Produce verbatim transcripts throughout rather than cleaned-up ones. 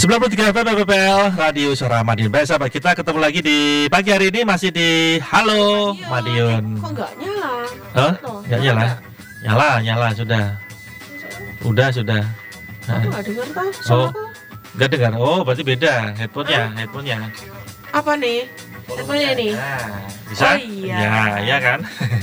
sembilan puluh tiga F M P P L Radio Suara Madiun. Baik sahabat, kita ketemu lagi di pagi hari ini masih di Halo Madiun. Kok nggak nyala? Hah? Nggak nyala? Nyala, nyala sudah. Udah sudah. Aku nggak dengar kan? Oh, nggak dengar. Oh, berarti beda headphone-nya, headphone-nya. Apa nih? Headphone-nya ini? Nah, bisa? Oh, iya. Ya, ya kan?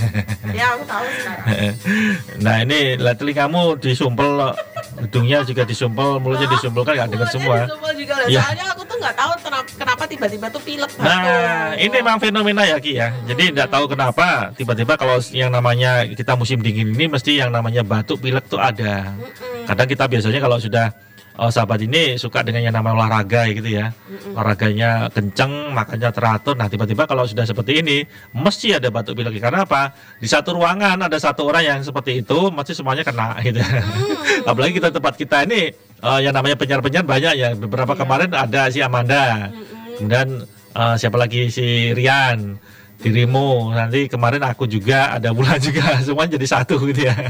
Ya, aku tahu sekarang. Nah, ini lah telingamu disumpel, hidungnya juga disumpel, mulutnya disumpel kan nggak dengar semua. Disumpel juga lah. Ya. Soalnya aku tuh nggak tahu kenapa, kenapa tiba-tiba tuh pilek batuk. Nah, ini memang fenomena ya Ki ya. Jadi tidak tahu kenapa tiba-tiba kalau yang namanya kita musim dingin ini mesti yang namanya batuk pilek tuh ada. Mm-mm. Kadang kita biasanya kalau sudah oh, sahabat ini suka dengan yang namanya olahraga gitu ya. Mm-mm. Olahraganya kenceng, makannya teratur. Nah, tiba-tiba kalau sudah seperti ini mesti ada batuk pilek. Karena apa? Di satu ruangan ada satu orang yang seperti itu, mesti semuanya kena gitu. Mm. Apalagi kita tempat kita ini uh, yang namanya penyiar-penyiar banyak ya. Beberapa Iya. kemarin ada si Amanda. Mm-mm. Kemudian uh, siapa lagi si Rian, dirimu. Nanti kemarin aku juga ada Bulan juga. Semuanya jadi satu gitu ya.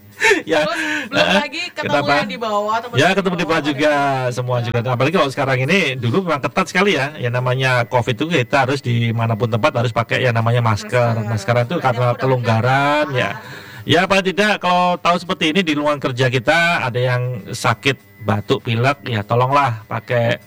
Ya, Terus belum eh, lagi ketemu kenapa? yang di bawah, teman Ya ketemu di bawah juga, ada- semua juga. Nah, apalagi kalau sekarang ini dulu memang ketat sekali ya. Yang namanya COVID itu kita harus dimanapun tempat harus pakai yang namanya masker. Masker. Nah sekarang itu Banyak karena udah kelonggaran udah. ya. Ya paling tidak kalau tahu seperti ini di lingkungan kerja kita ada yang sakit batuk pilek ya tolonglah pakai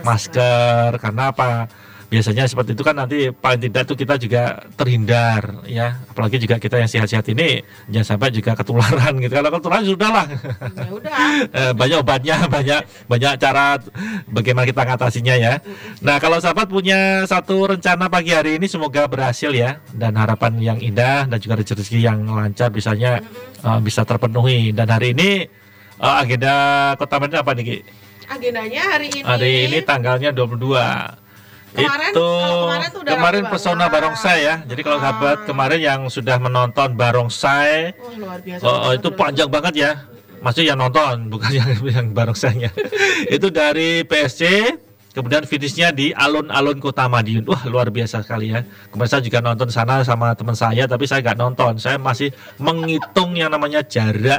masker. Karena apa? Biasanya seperti itu kan nanti paling tidak tuh kita juga terhindar ya. Apalagi juga kita yang sehat-sehat ini jangan sampai juga ketularan gitu. Kalau ketularan sudahlah. Ya udah. Eh, banyak obatnya, banyak banyak cara bagaimana kita mengatasinya ya. Nah, kalau sahabat punya satu rencana pagi hari ini semoga berhasil ya dan harapan yang indah dan juga rezeki yang lancar bisanya eh, bisa terpenuhi. Dan hari ini eh, agenda Kota Medan apa nih Ki? Agendanya hari ini. Hari ini tanggalnya dua puluh dua. Kemarin- itu kalau kemarin tuh udah kemarin rame pesona banget. barongsai ya. Jadi kalau Ah. sahabat kemarin yang sudah menonton barongsai Wah, luar biasa. Oh, oh, banget itu loh. panjang banget ya. Maksudnya yang nonton, bukan yang yang barongsainya. Itu dari P S C, kemudian finishnya di alun-alun Kota Madiun. Wah, luar biasa sekali ya. Kemarin saya juga nonton sana sama teman saya, tapi saya nggak nonton. Saya masih menghitung yang namanya jarak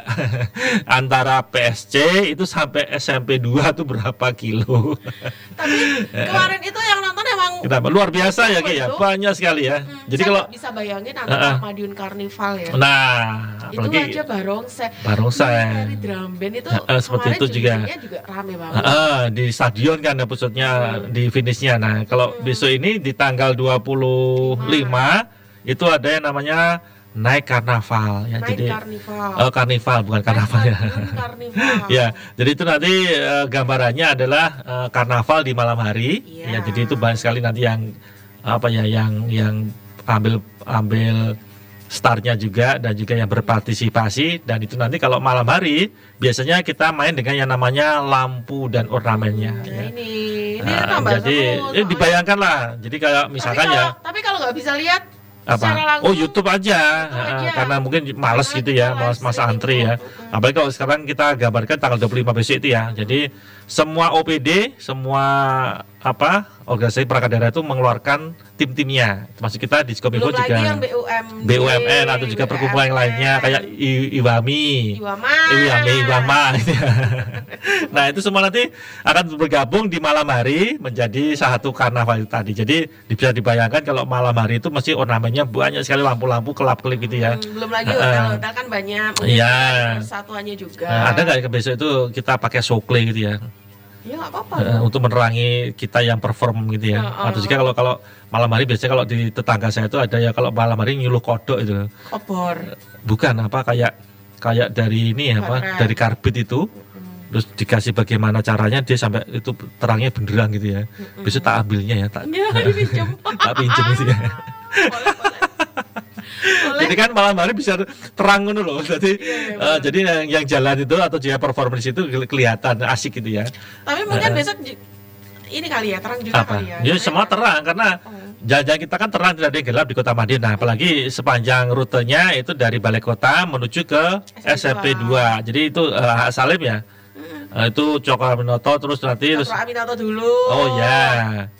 antara P S C itu sampai S M P dua itu berapa kilo. Tapi kemarin itu yang nonton emang Kenapa? Luar biasa ya, Ki ya. Betul. Banyak sekali ya. Hmm, Jadi saya kalau nggak bisa bayangin Uh-uh. antara Madiun Karnival ya. nah, Itu apalagi aja barongsai. barongsai. Dari drum band itu Uh-uh, seperti kemarin itu juga. judulnya juga rame banget. Ah, di stadion kan ada pusatnya di finishnya. Nah, kalau besok ini di tanggal dua puluh lima itu ada yang namanya naik karnaval ya. Naik Jadi Karnival. oh, karnival bukan karnaval ya. Madiun Karnival. Ya, jadi itu nanti eh, gambarannya adalah eh, karnaval di malam hari. Ya, Iya. jadi itu banyak sekali nanti yang apa ya yang yang ambil ambil startnya juga dan juga yang berpartisipasi dan itu nanti kalau malam hari biasanya kita main dengan yang namanya lampu dan ornamennya Nah, ya. ini ini Nah, tambah jadi seru, eh, soalnya. dibayangkan lah. Jadi kayak misalkan tapi ya kalau, tapi kalau nggak bisa lihat apa? secara langsung, Oh YouTube aja, YouTube Ah, aja. karena mungkin males Karena gitu kita ya, live malas masa streaming antri ya. tuh. Apalagi kalau sekarang kita gambarkan tanggal dua puluh lima besok itu ya. Jadi semua O P D, semua apa organisasi perangkat daerah itu mengeluarkan tim-timnya. Termasuk kita di Skominfo belum lagi juga yang B U M D, B U M N atau juga perkumpulan yang lainnya kayak I- Iwami. Iwama. Iwami, Iwama gitu ya. Nah itu semua nanti akan bergabung di malam hari menjadi satu karnaval itu tadi. Jadi bisa dibayangkan kalau malam hari itu mesti ornamennya banyak sekali lampu-lampu kelap-kelip gitu ya. Hmm, belum lagi Uh-uh. hotel-hotel kan banyak. Iya. Persatuannya juga. Nah, ada nggak besok itu kita pakai sokle gitu ya Ya nggak apa-apa. eh, untuk menerangi kita yang perform gitu ya. Uh-uh. Atau juga kalau kalau malam hari biasanya kalau di tetangga saya itu ada ya kalau malam hari nyuluh kodok itu. Obor. Bukan apa kayak kayak dari ini ya apa Baterai. dari karbit itu. Hmm. Terus dikasih bagaimana caranya dia sampai itu terangnya benderang gitu ya. Besok tak ambilnya ya, tak, Ya, dipinjam. tak pinjem gitu ya. Boleh, boleh. Boleh. Jadi kan malam hari bisa terang ngono loh. Jadi Iya, iya, eh, jadi yang, yang jalan itu atau dia perform di situ kelihatan asik gitu ya. Tapi mungkin Uh-uh. besok ju- ini kali ya, terang juga Apa? kali ya. Ya Karena- semua terang karena Oh. jalan-jalan kita kan terang tidak ada yang gelap di Kota Madiun. Nah, apalagi sepanjang rutenya itu dari Balai Kota menuju ke S M P dua. Jadi itu eh, Salim ya. Mm-mm. Eh, itu Cokro Aminoto terus nanti terus Cokro Aminoto dulu. oh ya.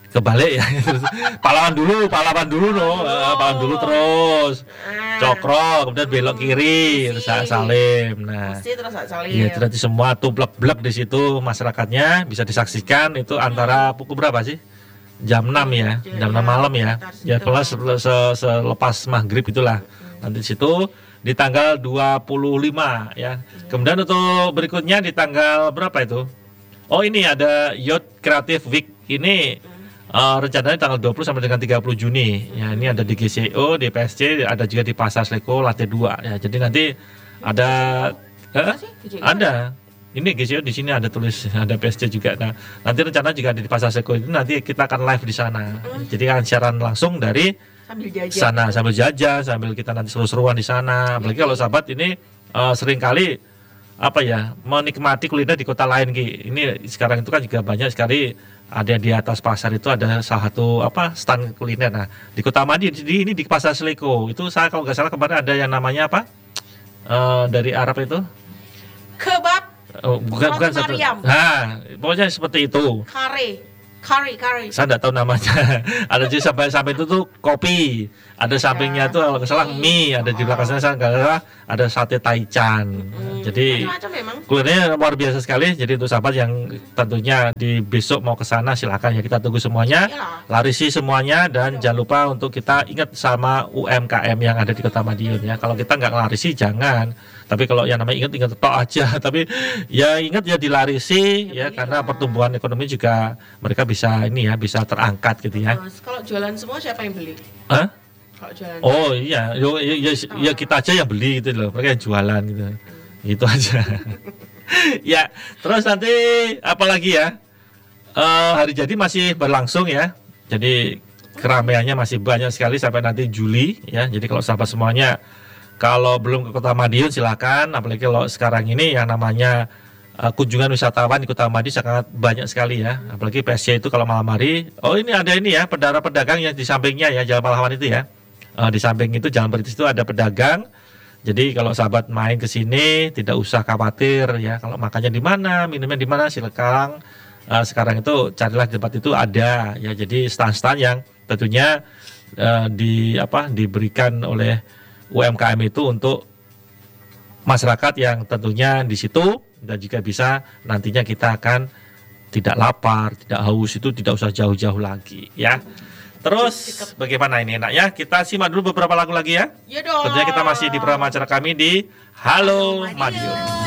kebalik ya. Pahlawan dulu, pahlawan dulu no, uh, pahlawan dulu terus cokro, kemudian belok kiri, terus salim. Nah, Mesti terus salim. iya, nanti semua tuh blek-blek di situ masyarakatnya bisa disaksikan itu antara pukul berapa sih? Jam enam ya, jam enam malam ya. Ya plus selepas maghrib itulah. Nanti di situ di tanggal dua puluh lima ya. Kemudian untuk berikutnya di tanggal berapa itu? Oh, ini ada Youth Creative Week. Ini Uh, rencananya tanggal dua puluh sampai dengan tiga puluh Juni. Ya, ini ada di G C O, di P S C, ada juga di Pasar Seleko lantai dua. Ya, jadi nanti ada eh, ada. Ini G C O di sini ada tulis, ada P S C juga. Nah, nanti rencana juga di Pasar Seleko itu nanti kita akan live di sana. Jadi akan siaran langsung dari Sambil jajan. sana sambil jajan, sambil kita nanti seru-seruan di sana. Apalagi kalau sahabat ini uh, sering kali apa ya, menikmati kuliner di kota lain Ki. Ini sekarang itu kan juga banyak sekali. Ada di atas pasar itu ada salah satu apa stand kuliner. Nah, di Kota Madi di ini di Pasar Seleko itu saya kalau nggak salah kemarin ada yang namanya apa uh, dari Arab itu Kebab. oh, bukan bukan satu. Nah, pokoknya seperti itu. Kare. Kari, kari. Saya tidak tahu namanya. Ada juga sampai sampai itu tuh kopi. Ada sampingnya tuh kalau nggak salah mie. Ada di belakang sana nggak salah ada sate taichan. Hmm, Jadi kulinernya luar biasa sekali. Jadi untuk sahabat yang tentunya di besok mau ke sana silakan ya, kita tunggu semuanya. Larisi semuanya dan jangan lupa untuk kita ingat sama U M K M yang ada di Kota Madiun ya. Kalau kita nggak larisi jangan. Tapi kalau yang namanya ingat ingat tok aja. Tapi ya ingat ya dilarisi ya, ya karena pertumbuhan ekonomi juga mereka bisa ini ya, bisa terangkat gitu ya. Terus, kalau jualan semua siapa yang beli? Hah? Kalau jualan. Oh iya, yo, ya, ya, oh. ya kita aja yang beli gitu loh, mereka yang jualan gitu. Hmm. Itu aja. Ya, terus nanti apa lagi ya? Uh, hari jadi masih berlangsung ya. Jadi keramaiannya masih banyak sekali sampai nanti Juli ya. Jadi kalau sahabat semuanya kalau belum ke Kota Madiun silakan, apalagi kalau sekarang ini yang namanya uh, kunjungan wisatawan di Kota Madiun sangat banyak sekali ya. Apalagi P S C itu kalau malam hari, oh ini ada ini ya, pedagang-pedagang yang di sampingnya ya, Jalan Pahlawan itu ya. Uh, di samping itu Jalan Perintis itu ada pedagang. Jadi kalau sahabat main ke sini tidak usah khawatir ya, kalau makannya di mana, minumnya di mana silakan. Uh, sekarang itu carilah di tempat itu ada ya. Jadi stand-stand yang tentunya uh, di apa diberikan oleh U M K M itu untuk masyarakat yang tentunya di situ, dan juga bisa nantinya kita akan tidak lapar, tidak haus, itu tidak usah jauh-jauh lagi ya. Terus bagaimana ini enaknya? Kita simak dulu beberapa lagu lagi ya. Ya dong. Tentunya kita masih di program acara kami di Halo Madiun.